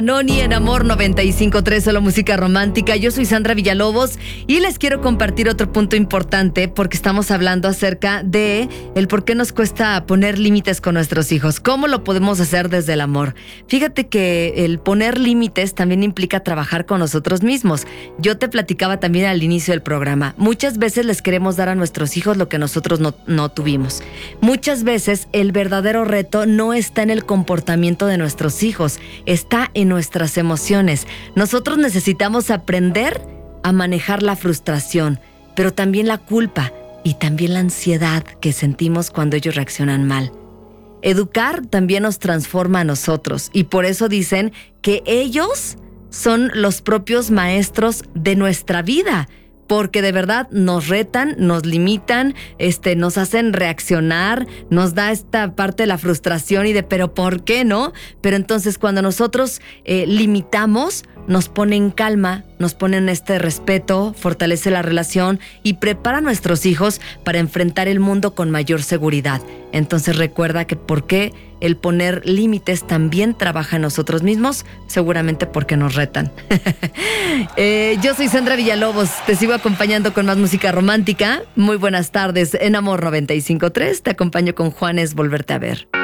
Noni en Amor 95.3, solo música romántica. Yo soy Sandra Villalobos y les quiero compartir otro punto importante porque estamos hablando acerca de el por qué nos cuesta poner límites con nuestros hijos. ¿Cómo lo podemos hacer desde el amor? Fíjate que el poner límites también implica trabajar con nosotros mismos. Yo te platicaba también al inicio del programa. Muchas veces les queremos dar a nuestros hijos lo que nosotros no tuvimos. Muchas veces el verdadero reto no está en el comportamiento de nuestros hijos, está en nuestras emociones. Nosotros necesitamos aprender a manejar la frustración, pero también la culpa y también la ansiedad que sentimos cuando ellos reaccionan mal. Educar también nos transforma a nosotros y por eso dicen que ellos son los propios maestros de nuestra vida, porque de verdad nos retan, nos limitan, nos hacen reaccionar, nos da esta parte de la frustración y de ¿pero por qué no? Pero entonces cuando nosotros limitamos, nos pone en calma, nos pone en este respeto, fortalece la relación y prepara a nuestros hijos para enfrentar el mundo con mayor seguridad. Entonces recuerda que por qué el poner límites también trabaja en nosotros mismos, seguramente porque nos retan. Yo soy Sandra Villalobos, te sigo acompañando con más música romántica. Muy buenas tardes en Amor 95.3, te acompaño con Juanes Volverte a Ver.